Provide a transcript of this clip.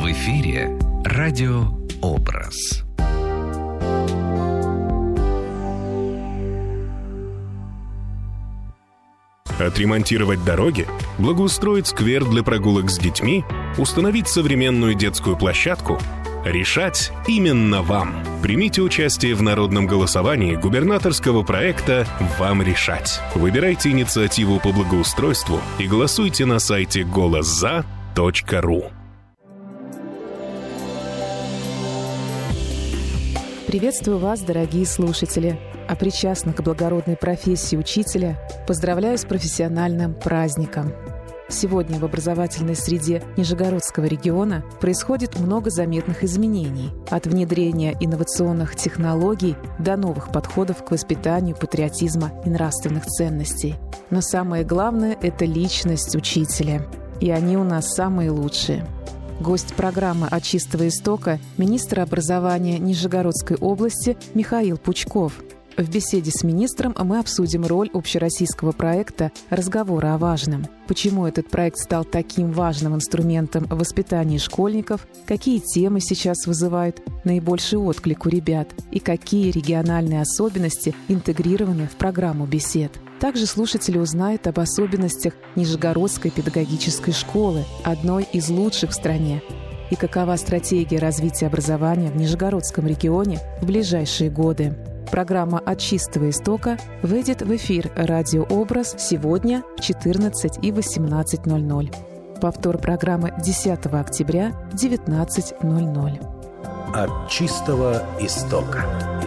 В эфире радиообраз. Отремонтировать дороги, благоустроить сквер для прогулок с детьми, установить современную детскую площадку – решать именно вам. Примите участие в народном голосовании губернаторского проекта «Вам решать». Выбирайте инициативу по благоустройству и голосуйте на сайте голосза.ру. Приветствую вас, дорогие слушатели! А причастных к благородной профессии учителя поздравляю с профессиональным праздником. Сегодня в образовательной среде Нижегородского региона происходит много заметных изменений. От внедрения инновационных технологий до новых подходов к воспитанию патриотизма и нравственных ценностей. Но самое главное – это личность учителя. И они у нас самые лучшие. Гость программы «От чистого истока» – министр образования Нижегородской области Михаил Пучков. В беседе с министром мы обсудим роль общероссийского проекта «Разговоры о важном». Почему этот проект стал таким важным инструментом в воспитании школьников, какие темы сейчас вызывают наибольший отклик у ребят и какие региональные особенности интегрированы в программу бесед. Также слушатели узнают об особенностях Нижегородской педагогической школы, одной из лучших в стране, и какова стратегия развития образования в Нижегородском регионе в ближайшие годы. Программа «От чистого истока» выйдет в эфир «Радиообраз» сегодня в 14 и 18:00. Повтор программы 10 октября в 19:00. «От чистого истока».